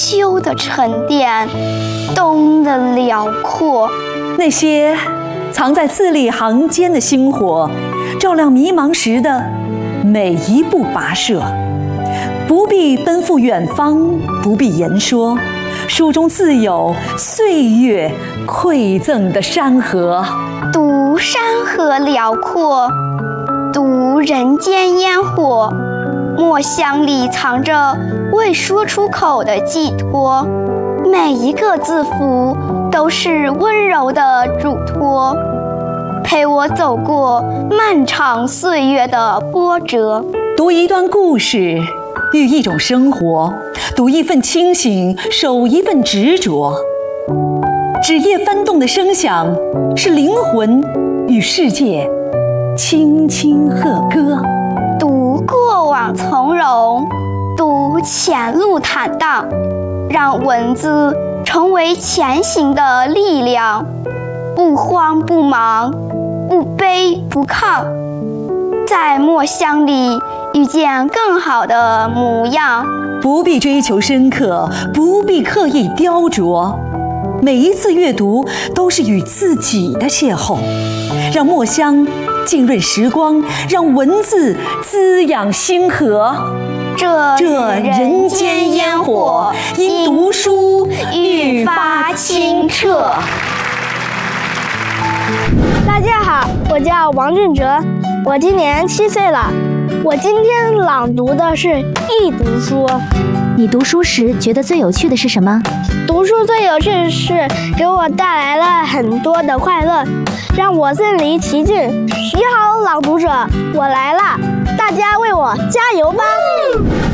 秋的沉淀，冬的辽阔。 那些藏在字里行间的星火，照亮迷茫时的每一步跋涉。不必奔赴远方，不必言说，书中自有岁月馈赠的山河。 读山河辽阔，读人间烟火，墨香里藏着未说出口的寄托，每一个字符都是温柔的嘱托，陪我走过漫长岁月的波折。 读一段故事，遇一种生活，读一份清醒，守一份执着。纸页翻动的声响，是灵魂与世界轻轻和歌。 读过往从容，读前路坦荡，让文字成为前行的力量，不慌不忙，不卑不亢，在墨香里遇见更好的模样。 不必追求深刻，不必刻意雕琢，每一次阅读都是与自己的邂逅，让墨香浸润时光，让文字滋养星河。 这人间烟火因读书愈发清澈。 大家好，我叫王俊哲，我今年7岁了。我今天朗读的是《一读书》。 你读书时觉得最有趣的是什么？ 读书最有趣的是给我带来了很多的快乐，让我身临其境。你好，朗读者，我来了，大家为我加油吧！